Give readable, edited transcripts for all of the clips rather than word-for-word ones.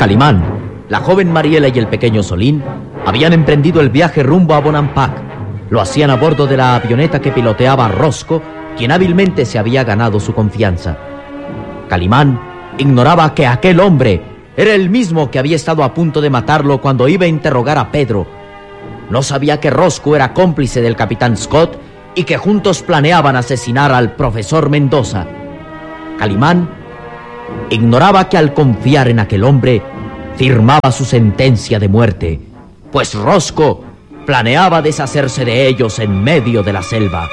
Calimán, la joven Mariela y el pequeño Solín habían emprendido el viaje rumbo a Bonampak. Lo hacían a bordo de la avioneta que piloteaba Rosco, quien hábilmente se había ganado su confianza. Calimán ignoraba que aquel hombre era el mismo que había estado a punto de matarlo cuando iba a interrogar a Pedro. No sabía que Rosco era cómplice del capitán Scott y que juntos planeaban asesinar al profesor Mendoza. Calimán ignoraba que al confiar en aquel hombre firmaba su sentencia de muerte, pues Rosco planeaba deshacerse de ellos en medio de la selva.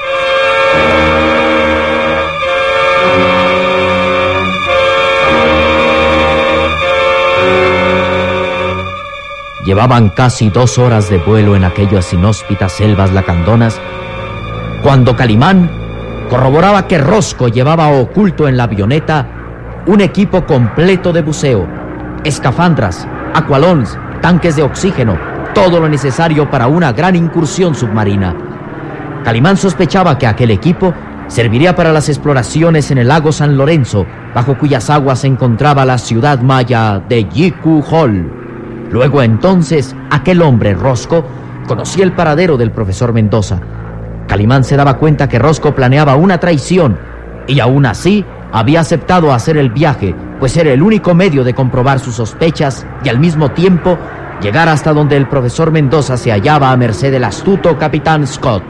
Llevaban casi 2 horas de vuelo en aquellas inhóspitas selvas lacandonas cuando Calimán corroboraba que Rosco llevaba oculto en la avioneta un equipo completo de buceo, escafandras, aqualons, tanques de oxígeno, todo lo necesario para una gran incursión submarina. Calimán sospechaba que aquel equipo serviría para las exploraciones en el lago San Lorenzo, bajo cuyas aguas se encontraba la ciudad maya de Yiku Hol. Luego entonces, aquel hombre, Rosco, conocía el paradero del profesor Mendoza. Calimán se daba cuenta que Rosco planeaba una traición y aún así había aceptado hacer el viaje, pues era el único medio de comprobar sus sospechas y al mismo tiempo llegar hasta donde el profesor Mendoza se hallaba a merced del astuto capitán Scott.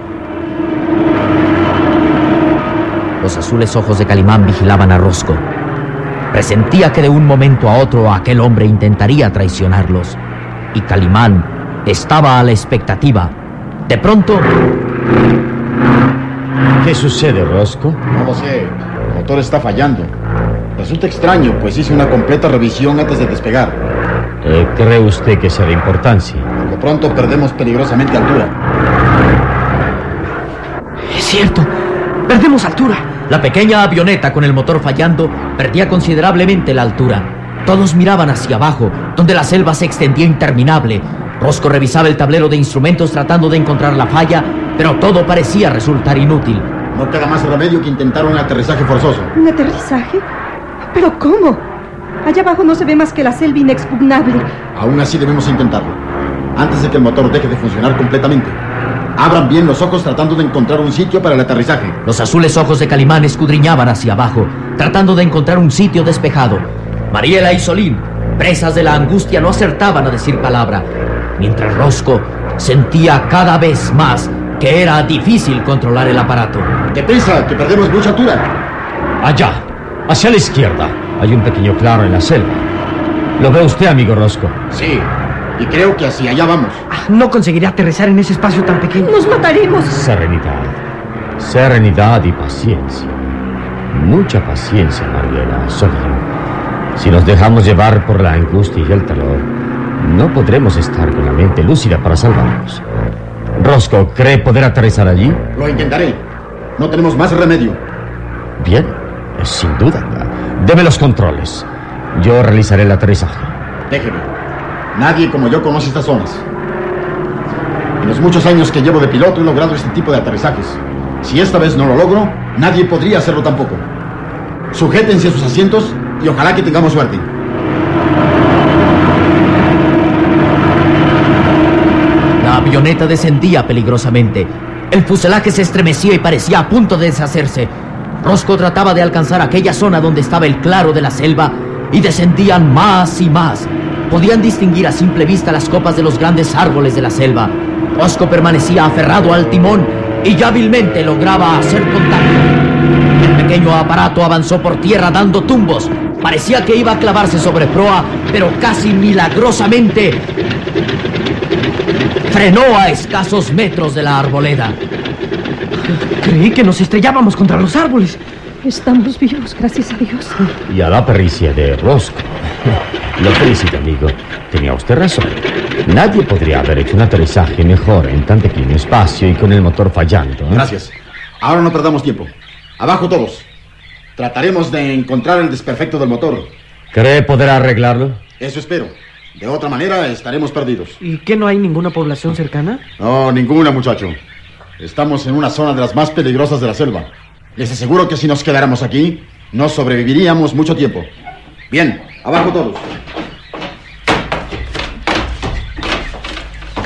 Los azules ojos de Calimán vigilaban a Rosco. Presentía que de un momento a otro aquel hombre intentaría traicionarlos, y Calimán estaba a la expectativa. De pronto... ¿Qué sucede, Rosco? No lo sé. El motor está fallando. Resulta extraño, pues hice una completa revisión antes de despegar. ¿Cree usted que sea de importancia? Por lo pronto perdemos peligrosamente altura. Es cierto, perdemos altura. La pequeña avioneta con el motor fallando perdía considerablemente la altura. Todos miraban hacia abajo, donde la selva se extendía interminable. Rosco revisaba el tablero de instrumentos tratando de encontrar la falla, pero todo parecía resultar inútil. No queda más remedio que intentar un aterrizaje forzoso. ¿Un aterrizaje? ¿Pero cómo? Allá abajo no se ve más que la selva inexpugnable. Aún así debemos intentarlo, antes de que el motor deje de funcionar completamente. Abran bien los ojos tratando de encontrar un sitio para el aterrizaje. Los azules ojos de Calimán escudriñaban hacia abajo, tratando de encontrar un sitio despejado. Mariela y Solín, presas de la angustia, no acertaban a decir palabra, mientras Rosco sentía cada vez más que era difícil controlar el aparato. ¡Deprisa, que perdemos mucha altura! Allá, hacia la izquierda, hay un pequeño claro en la selva. ¿Lo ve usted, amigo Rosco? Sí, y creo que hacia allá vamos. No conseguiré aterrizar en ese espacio tan pequeño. ¡Nos mataremos! Serenidad y paciencia. Mucha paciencia, Mariela, Solín. Si nos dejamos llevar por la angustia y el terror, no podremos estar con la mente lúcida para salvarnos. Rosco, ¿cree poder aterrizar allí? Lo intentaré. No tenemos más remedio. Bien, sin duda. Deme los controles. Yo realizaré el aterrizaje. Déjeme. Nadie como yo conoce estas zonas. En los muchos años que llevo de piloto he logrado este tipo de aterrizajes. Si esta vez no lo logro, nadie podría hacerlo tampoco. Sujétense a sus asientos y ojalá que tengamos suerte. La avioneta descendía peligrosamente. El fuselaje se estremecía y parecía a punto de deshacerse. Rosco trataba de alcanzar aquella zona donde estaba el claro de la selva y descendían más y más. Podían distinguir a simple vista las copas de los grandes árboles de la selva. Rosco permanecía aferrado al timón y ya hábilmente lograba hacer contacto. El pequeño aparato avanzó por tierra dando tumbos. Parecía que iba a clavarse sobre proa, pero casi milagrosamente frenó a escasos metros de la arboleda. Creí que nos estrellábamos contra los árboles. Estamos vivos, gracias a Dios. Y a la pericia de Rosco. Lo felicito, amigo. Tenía usted razón. Nadie podría haber hecho un aterrizaje mejor en tan pequeño espacio y con el motor fallando, ¿eh? Gracias. Ahora no perdamos tiempo. Abajo todos. Trataremos de encontrar el desperfecto del motor. ¿Cree poder arreglarlo? Eso espero. De otra manera estaremos perdidos. ¿Y qué, no hay ninguna población cercana? No, ninguna, muchacho. Estamos en una zona de las más peligrosas de la selva. Les aseguro que si nos quedáramos aquí, no sobreviviríamos mucho tiempo. Bien, abajo todos.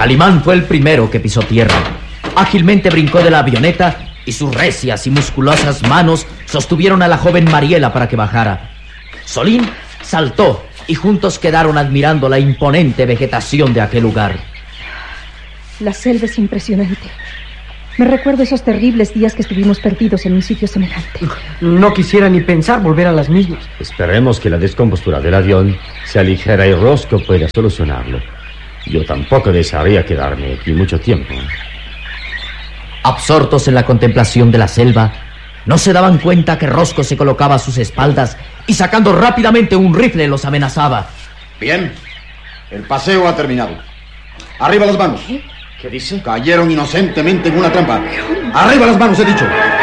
Calimán fue el primero que pisó tierra. Ágilmente brincó de la avioneta y sus recias y musculosas manos sostuvieron a la joven Mariela para que bajara. Solín saltó y juntos quedaron admirando la imponente vegetación de aquel lugar. La selva es impresionante. Me recuerdo esos terribles días que estuvimos perdidos en un sitio semejante. No quisiera ni pensar volver a las mismas. Esperemos que la descompostura del avión sea ligera y Rosco pueda solucionarlo. Yo tampoco desearía quedarme aquí mucho tiempo. Absortos en la contemplación de la selva, no se daban cuenta que Rosco se colocaba a sus espaldas y sacando rápidamente un rifle los amenazaba. Bien, el paseo ha terminado. Arriba las manos. ¿Qué dice? Cayeron inocentemente en una trampa. Arriba las manos, he dicho.